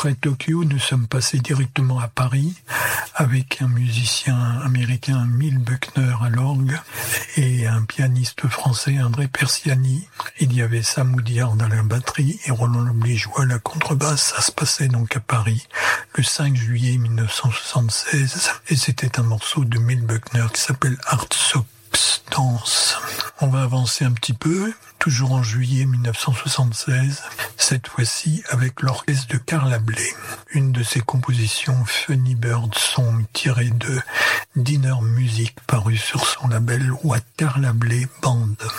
Après Tokyo, nous sommes passés directement à Paris avec un musicien américain, Milt Buckner à l'orgue, et un pianiste français, André Persiani. Il y avait Sam Oudiard à la batterie et Roland Leblis jouait à la contrebasse. Ça se passait donc à Paris le 5 juillet 1976 et c'était un morceau de Milt Buckner qui s'appelle Art Substance. On va avancer un petit peu, toujours en juillet 1976, cette fois-ci avec l'orchestre de Carla Bley. Une de ses compositions, Funny Bird Song, tirée de Dinner Music, parue sur son label What Carla Bley Band.